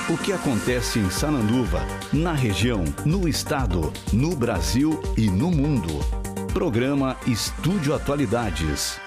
O que acontece em Sananduva, na região, no estado, no Brasil e no mundo. Programa Estúdio Atualidades.